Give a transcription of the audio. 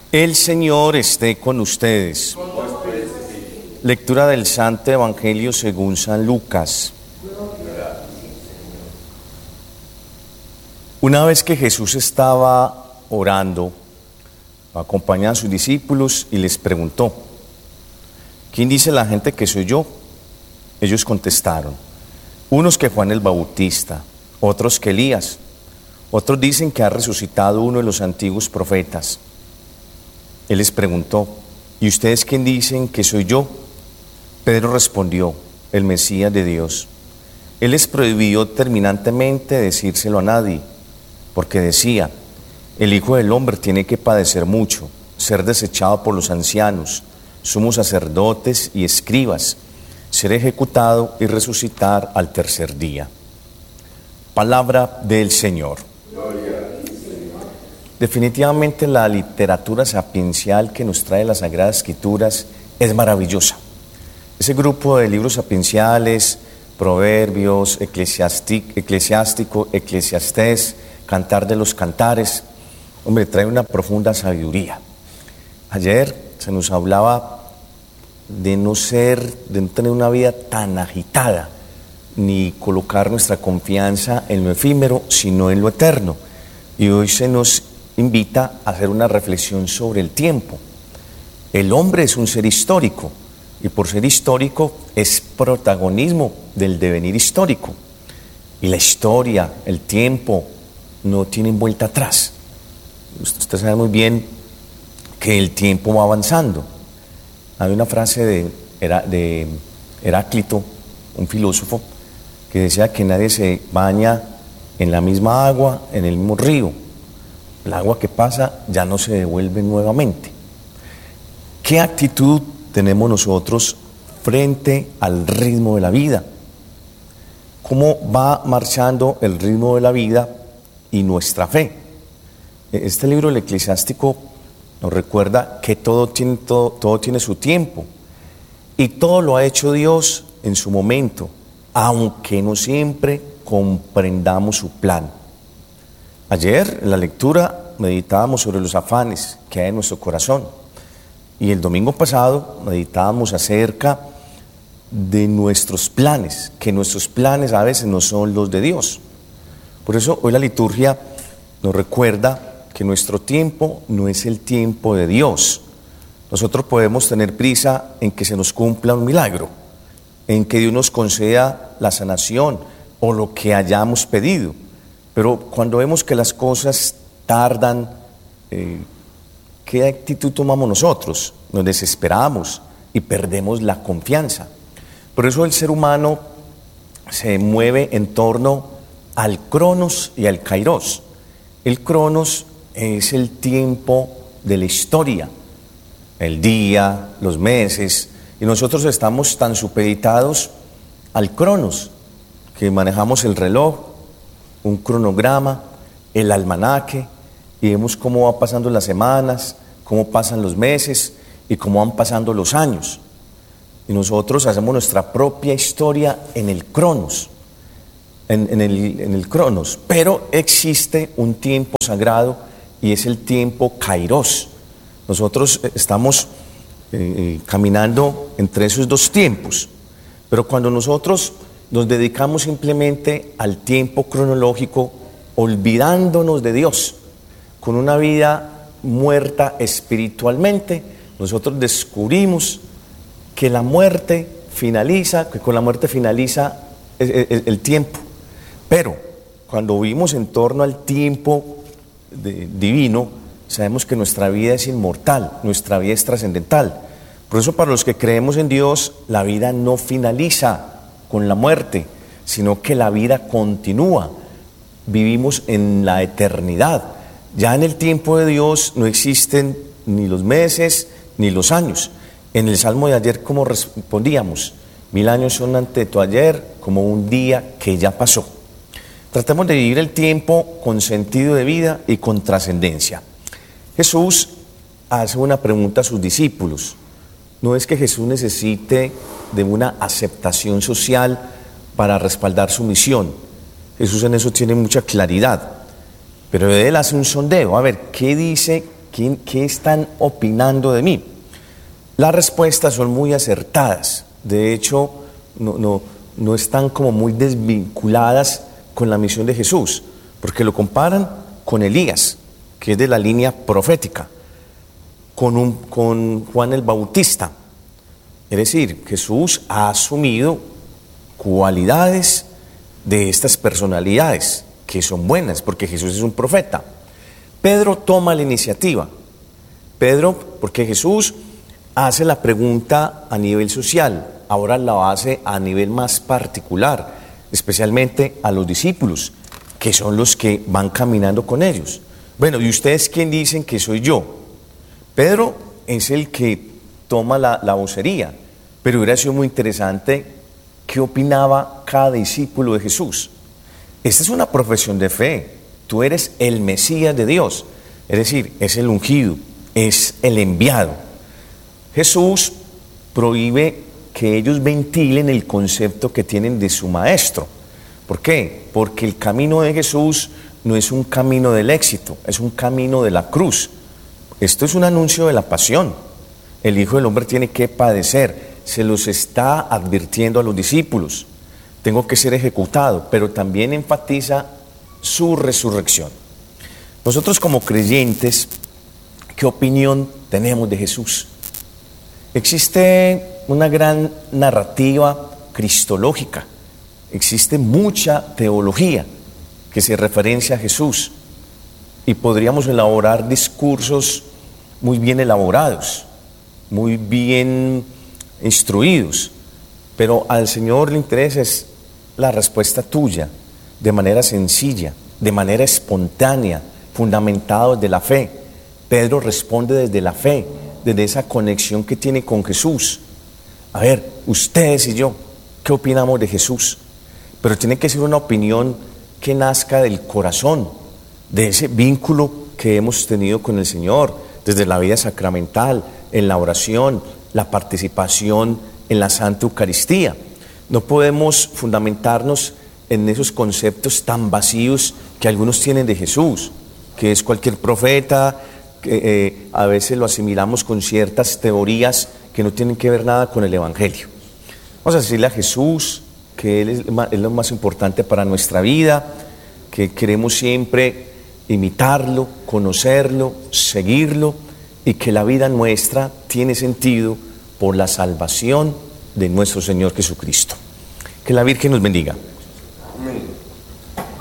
El Señor esté con ustedes. Lectura del Santo Evangelio según San Lucas. Una vez que Jesús estaba orando, acompañaba a sus discípulos y les preguntó: ¿quién dice la gente que soy yo? Ellos contestaron: unos que Juan el Bautista, otros que Elías, otros dicen que ha resucitado uno de los antiguos profetas. Él les preguntó: ¿y ustedes quién dicen que soy yo? Pedro respondió: el Mesías de Dios. Él les prohibió terminantemente decírselo a nadie, porque decía: el Hijo del Hombre tiene que padecer mucho, ser desechado por los ancianos, sumos sacerdotes y escribas, ser ejecutado y resucitar al tercer día. Palabra del Señor. Definitivamente la literatura sapiencial que nos trae las Sagradas Escrituras es maravillosa. Ese grupo de libros sapienciales, Proverbios, Eclesiástico, Eclesiastés, Cantar de los Cantares, hombre, trae una profunda sabiduría. Ayer se nos hablaba de no tener una vida tan agitada, ni colocar nuestra confianza en lo efímero, sino en lo eterno. Y hoy se nos invita a hacer una reflexión sobre el tiempo. El hombre es un ser histórico, y por ser histórico es protagonismo del devenir histórico. Y la historia, el tiempo, no tienen vuelta atrás. Usted sabe muy bien que el tiempo va avanzando. Hay una frase de Heráclito, un filósofo, que decía que nadie se baña en la misma agua, en el mismo río. El agua que pasa ya no se devuelve nuevamente. ¿Qué actitud tenemos nosotros frente al ritmo de la vida? ¿Cómo va marchando el ritmo de la vida y nuestra fe? Este libro, el Eclesiástico, nos recuerda que todo tiene su tiempo y todo lo ha hecho Dios en su momento, aunque no siempre comprendamos su plan. Ayer en la lectura meditábamos sobre los afanes que hay en nuestro corazón, y el domingo pasado meditábamos acerca de nuestros planes, que nuestros planes a veces no son los de Dios. Por eso hoy la liturgia nos recuerda que nuestro tiempo no es el tiempo de Dios. Nosotros podemos tener prisa en que se nos cumpla un milagro, en que Dios nos conceda la sanación o lo que hayamos pedido. Pero cuando vemos que las cosas tardan, ¿qué actitud tomamos nosotros? Nos desesperamos y perdemos la confianza. Por eso el ser humano se mueve en torno al cronos y al kairos. El cronos es el tiempo de la historia, el día, los meses, y nosotros estamos tan supeditados al cronos, que manejamos el reloj, un cronograma, el almanaque, y vemos cómo van pasando las semanas, cómo pasan los meses y cómo van pasando los años. Y nosotros hacemos nuestra propia historia en el cronos, en el cronos, pero existe un tiempo sagrado y es el tiempo kairos. Nosotros estamos caminando entre esos dos tiempos, pero cuando nosotros nos dedicamos simplemente al tiempo cronológico, olvidándonos de Dios, con una vida muerta espiritualmente, nosotros descubrimos que la muerte finaliza, que con la muerte finaliza el tiempo. Pero cuando vivimos en torno al tiempo divino, sabemos que nuestra vida es inmortal, nuestra vida es trascendental. Por eso, para los que creemos en Dios, la vida no finaliza con la muerte, sino que la vida continúa. Vivimos en la eternidad. Ya en el tiempo de Dios no existen ni los meses ni los años. En el Salmo de ayer, ¿cómo respondíamos? 1000 años son ante tu ayer como un día que ya pasó. Tratemos de vivir el tiempo con sentido de vida y con trascendencia. Jesús hace una pregunta a sus discípulos. No es que Jesús necesite de una aceptación social para respaldar su misión. Jesús en eso tiene mucha claridad. Pero él hace un sondeo. A ver, ¿qué dice ¿Qué están opinando de mí? Las respuestas son muy acertadas. De hecho, no están como muy desvinculadas con la misión de Jesús, porque lo comparan con Elías, que es de la línea profética, con Juan el Bautista. Es decir, Jesús ha asumido cualidades de estas personalidades que son buenas, porque Jesús es un profeta. Pedro toma la iniciativa. Porque Jesús hace la pregunta a nivel social, ahora la hace a nivel más particular, especialmente a los discípulos, que son los que van caminando con ellos. Bueno, ¿y ustedes quién dicen que soy yo? Pedro es el que toma la vocería, pero hubiera sido muy interesante qué opinaba cada discípulo de Jesús. Esta es una profesión de fe. Tú eres el Mesías de Dios, es decir, es el ungido, es el enviado. Jesús prohíbe que ellos ventilen el concepto que tienen de su maestro. ¿Por qué? Porque el camino de Jesús no es un camino del éxito, es un camino de la cruz. Esto es un anuncio de la pasión. El Hijo del Hombre tiene que padecer, se los está advirtiendo a los discípulos. Tengo que ser ejecutado, pero también enfatiza su resurrección. Nosotros como creyentes, ¿qué opinión tenemos de Jesús? Existe una gran narrativa cristológica, existe mucha teología que se referencia a Jesús y podríamos elaborar discursos muy bien elaborados, muy bien instruidos, pero al Señor le interesa es la respuesta tuya, de manera sencilla, de manera espontánea, fundamentado desde la fe. Pedro responde desde la fe, desde esa conexión que tiene con Jesús. A ver, ustedes y yo, ¿qué opinamos de Jesús? Pero tiene que ser una opinión que nazca del corazón, de ese vínculo que hemos tenido con el Señor, desde la vida sacramental, en la oración, la participación en la Santa Eucaristía. No podemos fundamentarnos en esos conceptos tan vacíos que algunos tienen de Jesús, que es cualquier profeta, que a veces lo asimilamos con ciertas teorías que no tienen que ver nada con el Evangelio. Vamos a decirle a Jesús que Él es lo más importante para nuestra vida, que queremos siempre imitarlo, conocerlo, seguirlo, y que la vida nuestra tiene sentido por la salvación de nuestro Señor Jesucristo. Que la Virgen nos bendiga.